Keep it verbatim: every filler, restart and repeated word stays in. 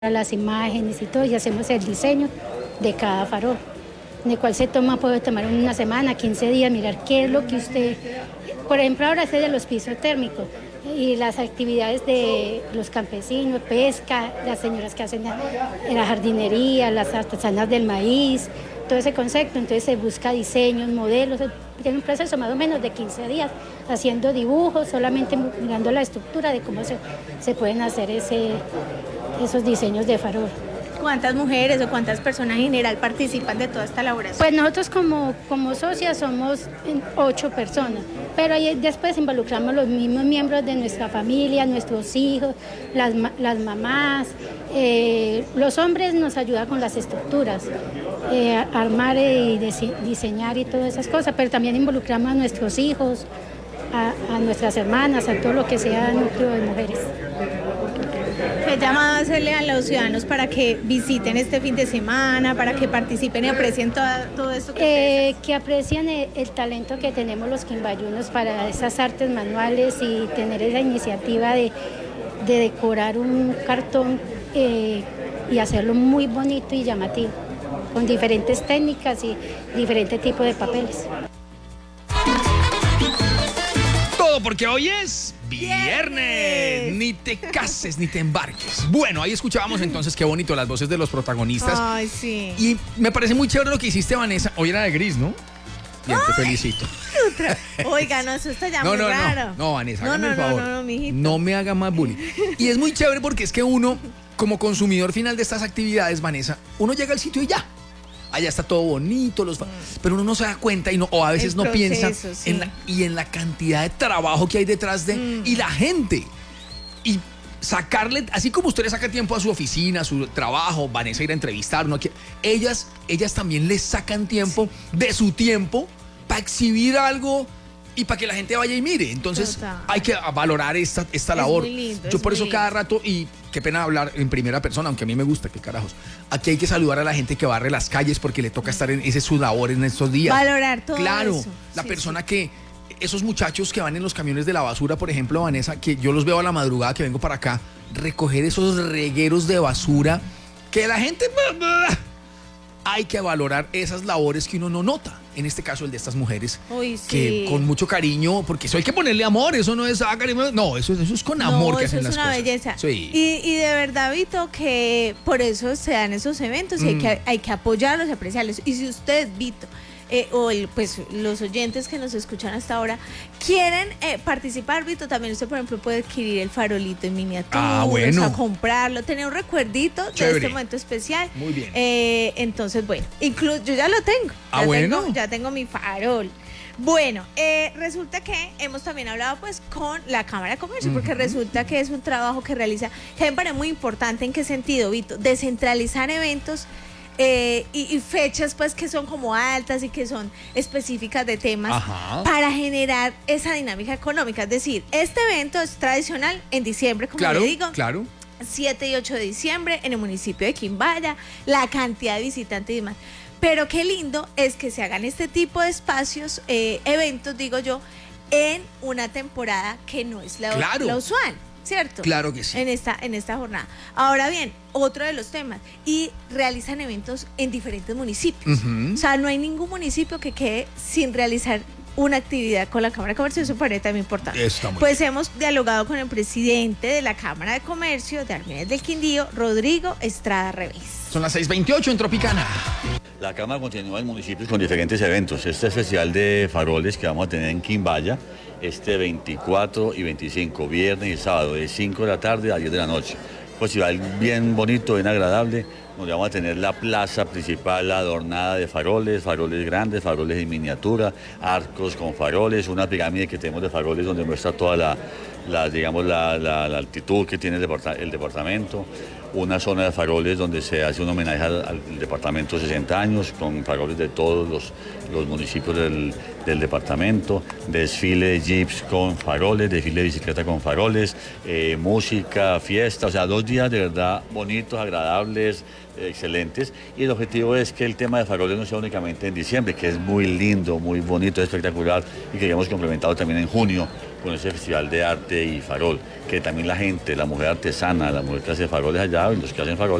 las imágenes y todo, y hacemos el diseño de cada farol, en el cual se toma, puede tomar una semana, quince días, mirar qué es lo que usted, por ejemplo, ahora es de los pisos térmicos, y las actividades de los campesinos, pesca, las señoras que hacen la jardinería, las artesanas del maíz, todo ese concepto. Entonces se busca diseños, modelos, tiene un proceso más o menos de quince días, haciendo dibujos, solamente mirando la estructura de cómo se, se pueden hacer ese, esos diseños de farol. ¿Cuántas mujeres o cuántas personas en general participan de toda esta elaboración? Pues nosotros como, como socias somos ocho personas, pero ahí después involucramos los mismos miembros de nuestra familia, nuestros hijos, las, las mamás, eh, los hombres nos ayudan con las estructuras, eh, armar y diseñar y todas esas cosas, pero también involucramos a nuestros hijos, a, a nuestras hermanas, a todo lo que sea núcleo de mujeres. ¿Qué llamado hacerle a los ciudadanos para que visiten este fin de semana, para que participen y aprecien todo, todo esto? Que, eh, que aprecien el, el talento que tenemos los quimbayunos para esas artes manuales y tener esa iniciativa de, de decorar un cartón eh, y hacerlo muy bonito y llamativo, con diferentes técnicas y diferentes tipos de papeles. Todo porque hoy es viernes. Ni te cases ni te embarques. Bueno, ahí escuchábamos entonces qué bonito las voces de los protagonistas. Ay, sí. Y me parece muy chévere lo que hiciste, Vanessa. Hoy era de gris, ¿no? Bien, te felicito. Otra. Oiga, no, eso está ya no, muy no, raro. No, no, Vanessa, no, hágame no, el favor. No, no, no, mijito. No me haga más bullying. Y es muy chévere porque es que uno, como consumidor final de estas actividades, Vanessa, uno llega al sitio y ya. Allá está todo bonito, los... mm. pero uno no se da cuenta y no, o a veces el no proceso, piensa sí. en la, y en la cantidad de trabajo que hay detrás de... Mm. Y la gente. Y sacarle, así como usted le saca tiempo a su oficina, a su trabajo, Vanessa ir a entrevistar, uno, ellas, ellas también le sacan tiempo de su tiempo para exhibir algo y para que la gente vaya y mire. Entonces Total. hay que valorar esta, esta labor. Muy lindo, Yo por eso lindo. cada rato, y qué pena hablar en primera persona, aunque a mí me gusta, qué carajos. Aquí hay que saludar a la gente que barre las calles porque le toca estar en ese su labor en estos días. Valorar todo Claro, eso. la sí, persona sí. que, esos muchachos que van en los camiones de la basura, por ejemplo, Vanessa, que yo los veo a la madrugada que vengo para acá, recoger esos regueros de basura, que la gente... Hay que valorar esas labores que uno no nota. En este caso, el de estas mujeres. Uy, sí. Que con mucho cariño, porque eso hay que ponerle amor, eso no es... No, eso, eso es con amor no, que hacen las cosas. No, eso es una belleza. Sí. Y, y de verdad, Vito, que por eso se dan esos eventos y mm. hay, que, hay que apoyarlos y apreciarlos. Y si usted, Vito, eh, o el, pues los oyentes que nos escuchan hasta ahora, quieren eh, participar, Vito, también usted, por ejemplo, puede adquirir el farolito en miniatura, ah, bueno. o sea, comprarlo, tener un recuerdito Chévere. de este momento especial. Muy bien. Eh, entonces, bueno, incluso yo ya lo tengo. Ah, ya bueno. Tengo, ya tengo mi farol. Bueno, eh, resulta que hemos también hablado pues con la Cámara de Comercio, uh-huh. porque resulta que es un trabajo que realiza, que me parece muy importante. ¿En qué sentido, Vito? Descentralizar eventos eh, y, y fechas pues que son como altas y que son específicas de temas. Ajá. Para generar esa dinámica económica. Es decir, este evento es tradicional en diciembre, como claro, le digo. Claro. siete y ocho de diciembre en el municipio de Quimbaya, la cantidad de visitantes y demás. Pero qué lindo es que se hagan este tipo de espacios, eh, eventos, digo yo, en una temporada que no es la, claro. la usual, ¿cierto? Claro que sí. En esta, en esta jornada. Ahora bien, otro de los temas, y realizan eventos en diferentes municipios. Uh-huh. O sea, no hay ningún municipio que quede sin realizar una actividad con la Cámara de Comercio, eso parece también importante. Pues bien. Hemos dialogado con el presidente de la Cámara de Comercio de Armenías del Quindío, Rodrigo Estrada Revés. Son las seis veintiocho en Tropicana. La Cámara continúa en municipios con diferentes eventos. Este festival de faroles que vamos a tener en Quimbaya, este veinticuatro y veinticinco, viernes y sábado, de cinco de la tarde a diez de la noche. Festival bien bonito, bien agradable, donde vamos a tener la plaza principal adornada de faroles, faroles grandes, faroles en miniatura, arcos con faroles, una pirámide que tenemos de faroles donde muestra toda la, la digamos, la, la, la altitud que tiene el, departa el departamento, una zona de faroles donde se hace un homenaje al, al departamento de sesenta años, con faroles de todos los, los municipios del, del departamento, desfile de jeeps con faroles, desfile de bicicleta con faroles, eh, música, fiesta, o sea, dos días de verdad bonitos, agradables, excelentes, y el objetivo es que el tema de faroles no sea únicamente en diciembre, que es muy lindo, muy bonito, espectacular, y que hayamos complementado también en junio con ese festival de arte y farol, que también la gente, la mujer artesana, la mujer que hace faroles allá, y los que hacen faroles,